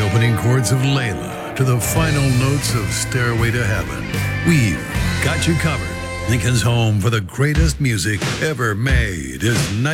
opening chords of Layla to the final notes of Stairway to Heaven, we've got you covered. Lincoln's home for the greatest music ever made is